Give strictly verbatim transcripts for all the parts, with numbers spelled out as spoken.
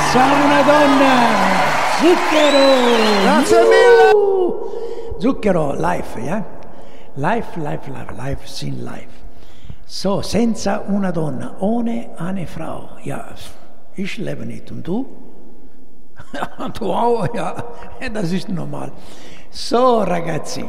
Senza una donna, Zucchero. Grazie mille. Uh, Zucchero, life, ja? Life, life, life, life, sin life. So, senza una donna, ohne eine Frau. Ja, ich lebe nicht. Und du? Du auch, ja. Das ist normal. So, ragazzi,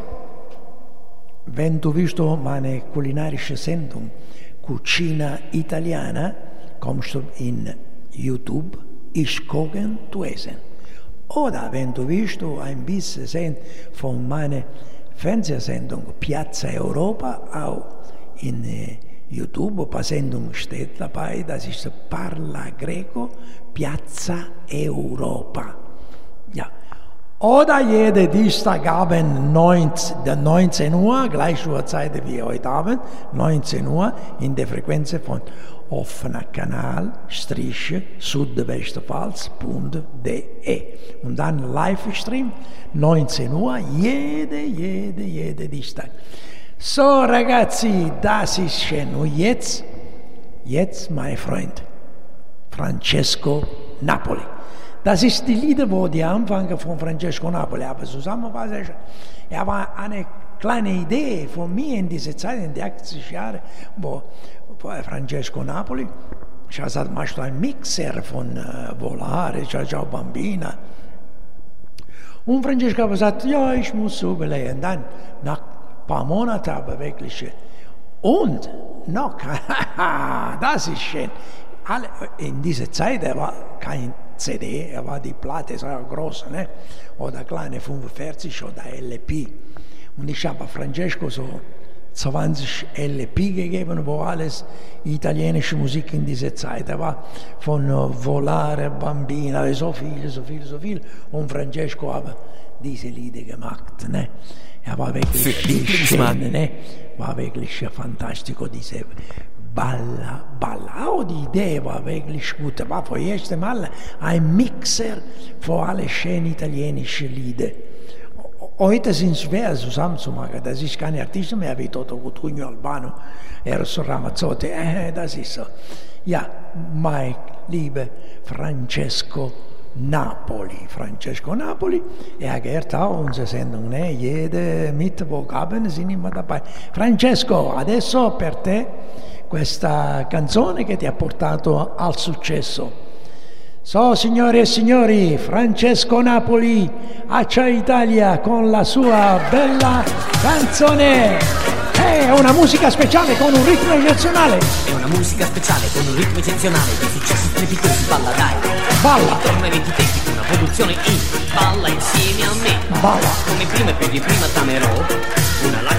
wenn du willst meine kulinarische Sendung Cucina Italiana, kommst du in YouTube, ich kochen, du essen. Oder wenn du willst ein bisschen sehen von meiner Fernsehsendung Piazza Europa, auch in äh, YouTube, ein paar Sendungen steht dabei, das ist Parla Greco, Piazza Europa. Ja. Oder jede Dienstagabend neunzehn Uhr, gleiche Uhrzeit wie heute Abend, neunzehn Uhr, in der Frequenz von offener Kanal, Strich, südwestpfalz punkt de. Und dann Livestream, neunzehn Uhr, jede, jede, jede Dienstag. So, ragazzi, das ist schön. Und jetzt, jetzt, mein Freund, Francesco Napoli. Das ist die Lieder, wo die Anfänge von Francesco Napoli, aber zusammenfassend, er war eine kleine Idee von mir in dieser Zeit, in den achtzig Jahren, wo, wo Francesco Napoli, ich habe gesagt, machst du einen Mixer von äh, Volare, Ciao Bambina. Und Francesco hat gesagt, ja, ich muss überlegen. Dann, nach ein paar Monaten, aber wirklich, und noch, das ist schön, alle, in dieser Zeit, er war kein C D, er war die Platte, so groß, ne? Oder kleine fünfundvierzig oder L P. Und ich habe Francesco so zwanzig L P gegeben, wo alles italienische Musik in dieser Zeit war. Von uh, Volare, Bambina, so viel, so viel, so viel. Und Francesco hat diese Lieder gemacht, ne? Er war wirklich schön, ne? War wirklich fantastisch, diese Balla, Balla. Auch die Idee war wirklich gut. War für das erste Mal ein Mixer für alle schönen italienischen Lieder. Heute sind es schwer zusammenzumachen. Das ist kein Artist mehr wie Toto Cutugno, Albano, Eros Ramazzotti. Eh, das ist so. Ja, mein lieber Francesco Napoli. Francesco Napoli, er gehört auch unsere Sendung. Ne? Jede Mittwochabend sind immer dabei. Francesco, adesso per te questa canzone che ti ha portato al successo. So, signore e signori, Francesco Napoli, Accia Italia con la sua bella canzone. È una musica speciale con un ritmo eccezionale. È una musica speciale con un ritmo eccezionale. Di successi strepitosi, balla dai. Balla. Torna ai venti tempi, una produzione in. Balla insieme a me. Balla. Come prima e per di prima t'amerò. Una